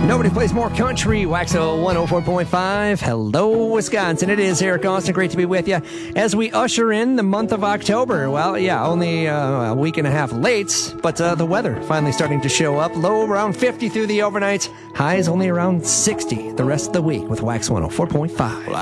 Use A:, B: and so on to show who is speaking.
A: Nobody plays more country. Waxo 104.5. Hello, Wisconsin. It is Eric Austin. Great to be with you as we usher in the month of October. Well, yeah, only a week and a half late, but the weather finally starting to show up. Low around 50 through the overnight. Highs only around 60 the rest of the week with Wax 104.5.